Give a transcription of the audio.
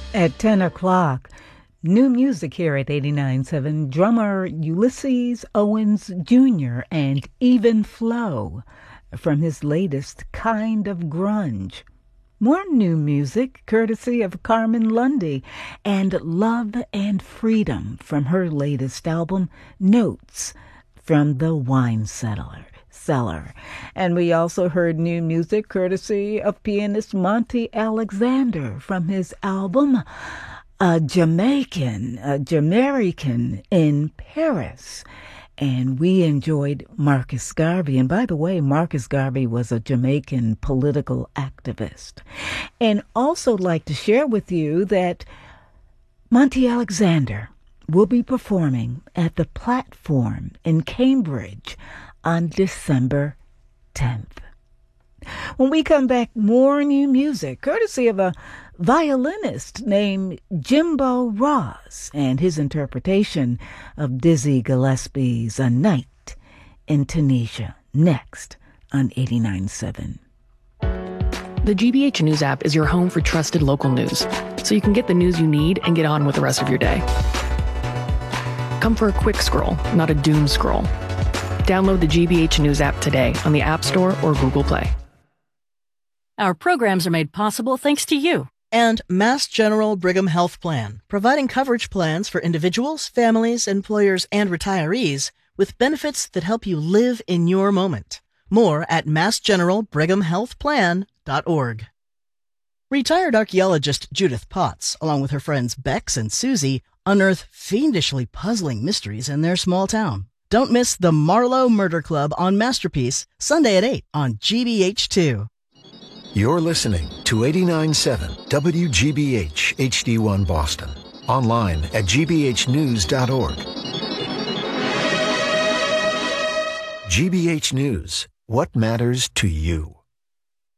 At 10 o'clock, new music here at 89.7. Drummer Ulysses Owens Jr. and Even Flow from his latest Kind of Grunge. More new music courtesy of Carmen Lundy and Love and Freedom from her latest album, Notes from the Wine Cellar. And we also heard new music courtesy of pianist Monty Alexander from his album A Jamaican in Paris. And we enjoyed Marcus Garvey. And by the way, Marcus Garvey was a Jamaican political activist. And also like to share with you that Monty Alexander will be performing at the Platform in Cambridge on December 10th. When we come back, more new music, courtesy of a violinist named Jimbo Ross and his interpretation of Dizzy Gillespie's A Night in Tunisia, next on 89.7. The GBH News app is your home for trusted local news, so you can get the news you need and get on with the rest of your day. Come for a quick scroll, not a doom scroll. Download the GBH News app today on the App Store or Google Play. Our programs are made possible thanks to you. And Mass General Brigham Health Plan, providing coverage plans for individuals, families, employers, and retirees with benefits that help you live in your moment. More at massgeneralbrighamhealthplan.org. Retired archaeologist Judith Potts, along with her friends Bex and Susie, unearth fiendishly puzzling mysteries in their small town. Don't miss the Marlowe Murder Club on Masterpiece, Sunday at 8 on GBH2. You're listening to 89.7 WGBH HD1 Boston. Online at gbhnews.org. GBH News. What matters to you?